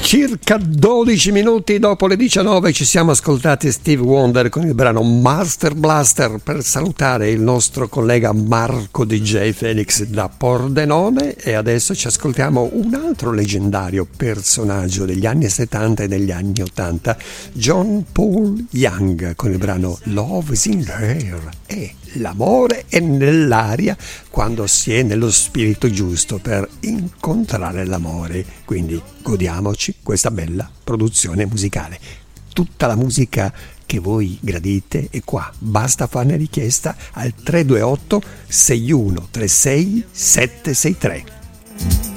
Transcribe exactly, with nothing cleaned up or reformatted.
Circa dodici minuti dopo le diciannove ci siamo ascoltati Steve Wonder con il brano Master Blaster per salutare il nostro collega Marco D J Felix da Pordenone, e adesso ci ascoltiamo un altro leggendario personaggio degli anni settanta e degli anni ottanta, John Paul Young con il brano Love is in the Air, e l'amore è nell'aria quando si è nello spirito giusto per incontrare l'amore. Quindi godiamoci questa bella produzione musicale. Tutta la musica che voi gradite è qua, basta farne richiesta al tre due otto sei uno tre sei sette sei tre.